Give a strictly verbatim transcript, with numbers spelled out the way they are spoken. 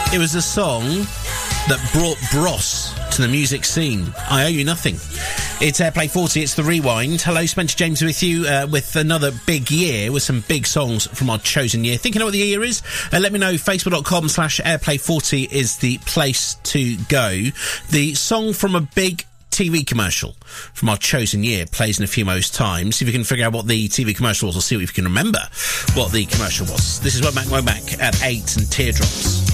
It was a song that brought Bros to the music scene. I Owe You Nothing. It's Airplay forty, it's The Rewind. Hello, Spencer James with you, uh, with another big year, with some big songs from our chosen year. Think you know what the year is? Uh, let me know. Facebook.com slash Airplay forty is the place to go. The song from a big T V commercial from our chosen year plays in a few most times. See if you can figure out what the T V commercial was, or see if you can remember what the commercial was. This is Womack Womack at eight and Teardrops.